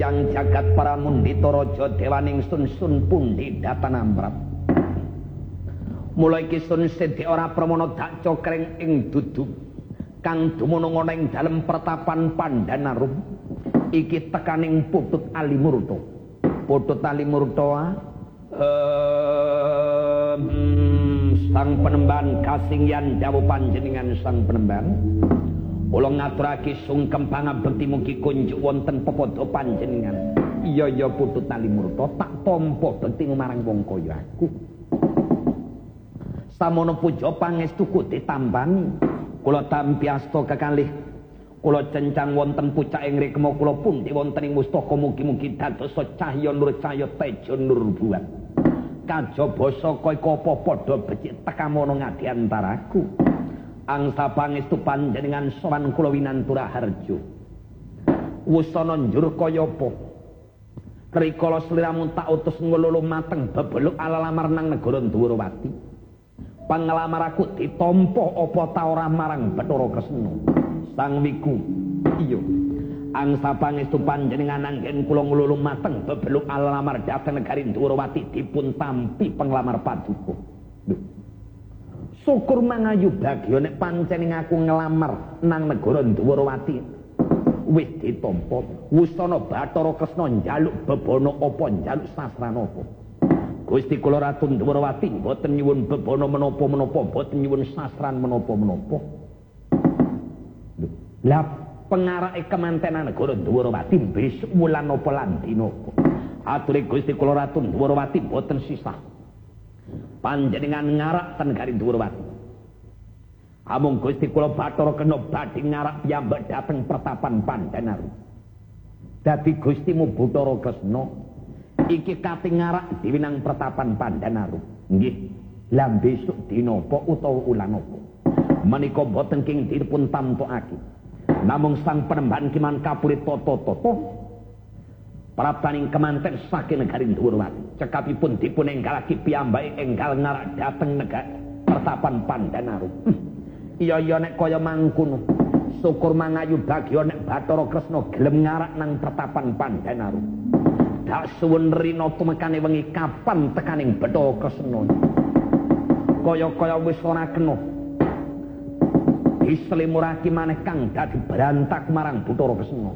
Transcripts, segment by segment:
yang jagat para mundita raja dewaning sun pundi datanamrat. Mula iki sun sedhi ora pramana dak cokring ing dudu kang dumunung ana ing dalem pertapan Pandanarum. Iki tekaning Putut Alimurta. Putut Alimurta sang penemban kasingyan dawuh panjenengan sang penemban. Kula ngaturake sungkem pangabekti mugi kunjuk wonten pepodo panjenengan. Iya ya Putut Alimurta, tak tampa bekti marang wong kaya aku. Samono puja pangestuku ditambangi. Kula tampi asta kekalih. Kula cencang wonten pucaking rikma kula pundi wonten ing mustaka mugi-mugi dados cahya nur cahya tejo nur buat. Kajaba saka iku apa padha becik tekamono ngadiantaraku. Angsa pangestu panjenengan sowan kula winantura harjo. Wusana njur kaya apa? Rikala sliramu tak utus nglulu mateng bebeluk alalamar nang negara Dwarawati. Panglamar aku ditampa apa ta ora marang Bathara Kresna. Sang Wiku. Iya. Angsa pangestu panjenengan anggen kula nglulu mateng bebeluk alalamar dhateng negari Dwarawati dipun tampi penglamar paduka. Lho. Syukur mangayu bagya nek pancen aku ngelamar nang negara Dwarawati wis ditampa. Wusana Bathara Kresna njaluk bebono apa njaluk sasrana apa. Gusti kula Ratu Dwarawati boten nyuwun bebono menapa-menapa, boten nyuwun sasran menapa-menapa. Lah pengarake kemantenan negara Dwarawati besok wulan apa lan dina apa. Ature Gusti kula Ratu Dwarawati boten sisah. Panjenengan ngarak ten negari Dwarawati. Amung Gusti kula Bathara kena badhe ngarak piyambak dhateng pertapan Pandanaru. Dadi Gustimu Bathara Kresna iki kate ngarak diwinang pertapan Pandanaru. Nggih. Lah besok dina apa utawa ulan apa? Menika boten king dipun tamtokake. Namung sang penemban kiman kapurit toto-toto praptaning kemanten saking negari Dwarawati. Cekapipun dipun enggalake piyambake enggal ngarak dhateng negari pertapan Pandanaru. Iya nek kaya mangkono. Syukur mangayu bagya nek Bathara Kresna gelem ngarak nang pertapan Pandanaru. Dak suwun rina tumekane wengi kapan tekaning Bathara Kresna. Kaya-kaya wis ora kena. Dislimurake maneh kang dadi berantak marang Bathara Kresna.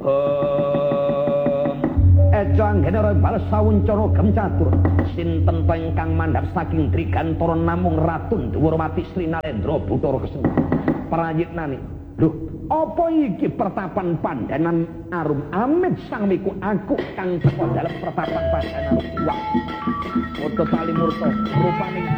Eja anggene ora bales sawuncana gemcatur. Sinten ta ingkang mandhap saking Trigantara namung Ratu Dwarawati Sri Narendra Bathara Kresna. Prayitnane. Lho, apa iki pertapan Pandanan Arum amit sang wiku aku kang teka dalem pertapan Pandanarum. Wah. Putut Alimurta rupane